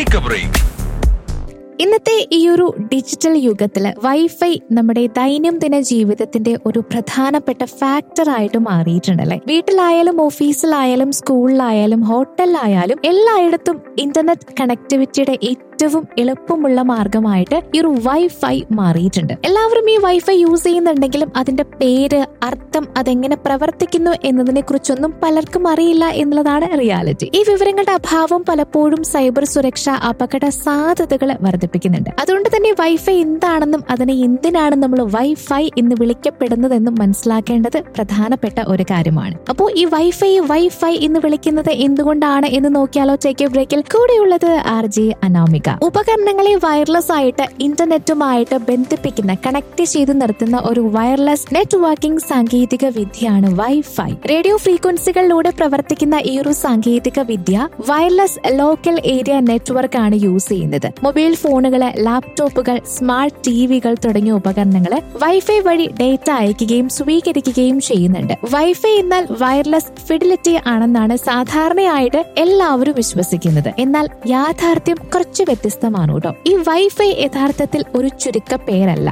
Take A break. ഇന്നത്തെ ഈ ഒരു ഡിജിറ്റൽ യുഗത്തില് വൈഫൈ നമ്മുടെ ദൈനംദിന ജീവിതത്തിന്റെ ഒരു പ്രധാനപ്പെട്ട ഫാക്ടർ ആയിട്ട് മാറിയിട്ടുണ്ടല്ലേ. വീട്ടിലായാലും ഓഫീസിലായാലും സ്കൂളിലായാലും ഹോട്ടലിലായാലും എല്ലായിടത്തും ഇന്റർനെറ്റ് കണക്ടിവിറ്റിയുടെ ഏറ്റവും എളുപ്പമുള്ള മാർഗമായിട്ട് ഈ ഒരു വൈഫൈ മാറിയിട്ടുണ്ട്. എല്ലാവരും ഈ വൈഫൈ യൂസ് ചെയ്യുന്നുണ്ടെങ്കിലും അതിന്റെ പേര്, അർത്ഥം, അതെങ്ങനെ പ്രവർത്തിക്കുന്നു എന്നതിനെ കുറിച്ചൊന്നും പലർക്കും അറിയില്ല എന്നുള്ളതാണ് റിയാലിറ്റി. ഈ വിവരങ്ങളുടെ അഭാവം പലപ്പോഴും സൈബർ സുരക്ഷ അപകട സാധ്യതകൾ വർദ്ധിപ്പിക്കുന്നുണ്ട്. അതുകൊണ്ട് തന്നെ വൈഫൈ എന്താണെന്നും അതിനെ എന്തിനാണ് നമ്മൾ വൈഫൈ എന്ന് വിളിക്കപ്പെടുന്നതെന്നും മനസ്സിലാക്കേണ്ടത് പ്രധാനപ്പെട്ട ഒരു കാര്യമാണ്. അപ്പോൾ ഈ വൈഫൈ എന്ന് വിളിക്കുന്നത് എന്തുകൊണ്ടാണ് എന്ന് നോക്കിയാലോ. ടേക്ക് എ ബ്രേക്കിൽ കൂടെയുള്ളത് RJ അനാമിക. ഉപകരണങ്ങളെ വയർലെസ് ആയിട്ട് ഇന്റർനെറ്റുമായിട്ട് ബന്ധിപ്പിക്കുന്ന, കണക്ട് ചെയ്ത് നിർത്തുന്ന ഒരു വയർലെസ് നെറ്റ്വർക്കിംഗ് സാങ്കേതിക വിദ്യയാണ് വൈഫൈ. റേഡിയോ ഫ്രീക്വൻസികളിലൂടെ പ്രവർത്തിക്കുന്ന ഈ ഒരു സാങ്കേതിക വിദ്യ വയർലെസ് ലോക്കൽ ഏരിയ നെറ്റ്വർക്ക് ആണ് യൂസ് ചെയ്യുന്നത്. മൊബൈൽ ഫോണുകള്, ലാപ്ടോപ്പുകൾ, സ്മാർട്ട് ടിവികൾ തുടങ്ങിയ ഉപകരണങ്ങള് വൈഫൈ വഴി ഡേറ്റ അയക്കുകയും സ്വീകരിക്കുകയും ചെയ്യുന്നുണ്ട്. വൈഫൈ എന്നാൽ വയർലെസ് ഫിഡിലിറ്റി ആണെന്നാണ് സാധാരണയായിട്ട് എല്ലാവരും വിശ്വസിക്കുന്നത്. എന്നാൽ യാഥാർത്ഥ്യം കുറച്ച് വ്യത്യസ്തമാണ് കേട്ടോ. ഈ വൈഫൈ യഥാർത്ഥത്തിൽ ഒരു ചുരുക്ക പേരല്ല.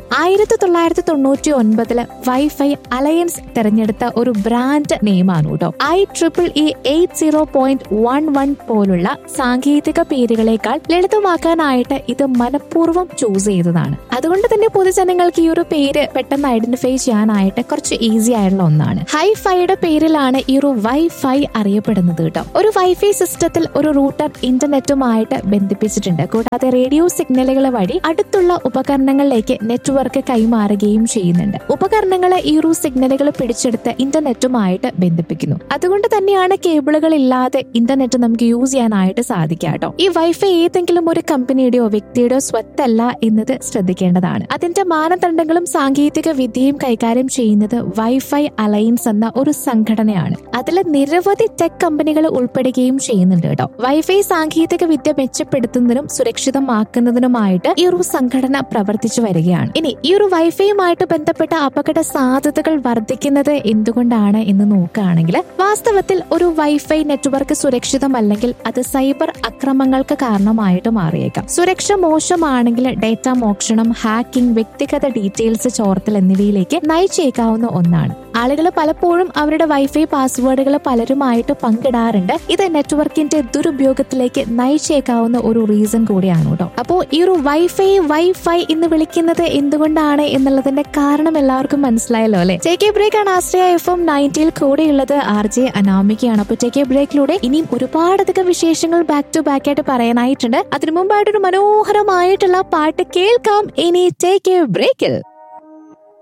1999 വൈഫൈ അലയൻസ് തെരഞ്ഞെടുത്ത ഒരു ബ്രാൻഡ് നെയിമാണ് കേട്ടോ. IEEE 80.11 പോലുള്ള സാങ്കേതിക പേരുകളെക്കാൾ ലളിതമാക്കാനായിട്ട് ഇത് മനഃപൂർവ്വം ചൂസ് ചെയ്തതാണ്. അതുകൊണ്ട് തന്നെ പൊതുജനങ്ങൾക്ക് ഈ ഒരു പേര് പെട്ടെന്ന് ഐഡന്റിഫൈ ചെയ്യാനായിട്ട് കുറച്ച് ഈസി ആയിട്ടുള്ള ഒന്നാണ്. ഹൈഫൈയുടെ പേരിലാണ് ഈ ഒരു വൈഫൈ അറിയപ്പെടുന്നത് കേട്ടോ. ഒരു വൈഫൈ സിസ്റ്റത്തിൽ ഒരു റൂട്ടർ ഇന്റർനെറ്റുമായിട്ട് ബന്ധിപ്പിച്ചിട്ടുണ്ട്. കൂടാതെ റേഡിയോ സിഗ്നലുകൾ വഴി അടുത്തുള്ള ഉപകരണങ്ങളിലേക്ക് നെറ്റ്വർക്ക് കൈമാറുകയും ചെയ്യുന്നുണ്ട്. ഉപകരണങ്ങളെ ഈ ഒരു സിഗ്നലുകൾ പിടിച്ചെടുത്ത് ഇന്റർനെറ്റുമായിട്ട് ബന്ധിപ്പിക്കുന്നു. അതുകൊണ്ട് തന്നെയാണ് കേബിളുകൾ ഇല്ലാതെ ഇന്റർനെറ്റ് നമുക്ക് യൂസ് ചെയ്യാനായിട്ട് സാധിക്കാട്ടോ. ഈ വൈഫൈ ഏതെങ്കിലും ഒരു കമ്പനിയുടെയോ വ്യക്തിയുടെയോ സ്വത്തല്ല എന്നത് ശ്രദ്ധിക്കേണ്ടതാണ്. അതിന്റെ മാനദണ്ഡങ്ങളും സാങ്കേതിക വിദ്യയും കൈകാര്യം ചെയ്യുന്നത് വൈഫൈ അലയൻസ് എന്ന ഒരു സംഘടനയാണ്. അതിൽ നിരവധി ടെക് കമ്പനികൾ ഉൾപ്പെടുകയും ചെയ്യുന്നുണ്ട് കേട്ടോ. വൈഫൈ സാങ്കേതിക വിദ്യ മെച്ചപ്പെടുത്തുന്നതിനും സുരക്ഷിതമാക്കുന്നതിനുമായിട്ട് ഈ ഒരു സംഘടന പ്രവർത്തിച്ചു വരികയാണ്. ഇനി ഈ ഒരു വൈഫൈയുമായിട്ട് ബന്ധപ്പെട്ട അപകട സാധ്യതകൾ വർദ്ധിക്കുന്നത് എന്തുകൊണ്ടാണ് എന്ന് നോക്കുകയാണെങ്കിൽ, വാസ്തവത്തിൽ ഒരു വൈഫൈ നെറ്റ്വർക്ക് സുരക്ഷിതമല്ലെങ്കിൽ അത് സൈബർ അക്രമങ്ങൾക്ക് കാരണമായിട്ട് മാറിയേക്കാം. സുരക്ഷ മോശമാണെങ്കിൽ ഡേറ്റ മോഷണം, ഹാക്കിംഗ്, വ്യക്തിഗത ഡീറ്റെയിൽസ് ചോർത്തൽ എന്നിവയിലേക്ക് നയിച്ചേക്കാവുന്ന ഒന്നാണ്. ആളുകൾ പലപ്പോഴും അവരുടെ വൈഫൈ പാസ്വേഡുകൾ പലരുമായിട്ട് പങ്കിടാറുണ്ട്. ഇത് നെറ്റ്വർക്കിന്റെ ദുരുപയോഗത്തിലേക്ക് നയിച്ചേക്കാവുന്ന ഒരു റീസൺ കൂടിയാണ് കേട്ടോ. അപ്പോ ഈ ഒരു വൈഫൈ എന്ന് വിളിക്കുന്നത് എന്തുകൊണ്ടാണ് എന്നുള്ളതിന്റെ കാരണം എല്ലാവർക്കും മനസ്സിലായല്ലോ അല്ലെ. ടേക്ക് എ ബ്രേക്ക് ആണ് ആശ്രയ FM 90 കൂടെയുള്ളത് RJ അനാമികയാണ്. അപ്പൊ ടേക്ക് എ ബ്രേക്കിലൂടെ ഇനിയും ഒരുപാടധികം വിശേഷങ്ങൾ ബാക്ക് ടു ബാക്ക് ആയിട്ട് പറയാനായിട്ടുണ്ട്. അതിനു മുമ്പായിട്ടൊരു മനോഹരമായിട്ടുള്ള പാട്ട് കേൾക്കാം. ഇനി ടേക്ക് എ ബ്രേക്കിൽ